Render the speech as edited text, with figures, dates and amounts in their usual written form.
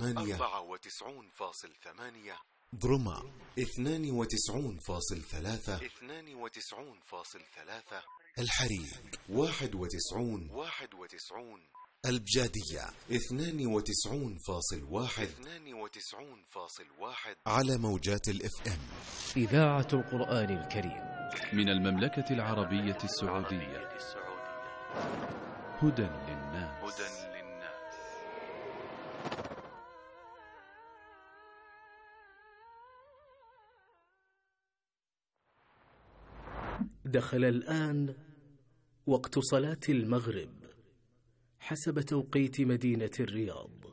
94.8 ضرما 92.3 الحريق 91 البجادية 92.1 على موجات الإف إم. إذاعة القرآن الكريم من المملكة العربية السعودية. هدى للناس. دخل الآن وقت صلاة المغرب حسب توقيت مدينة الرياض.